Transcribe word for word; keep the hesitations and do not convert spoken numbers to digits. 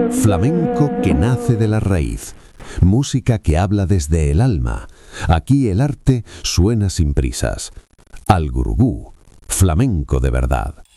Flamenco que nace de la raíz. Música que habla desde el alma. Aquí el arte suena sin prisas. Al Gurugú, flamenco de verdad.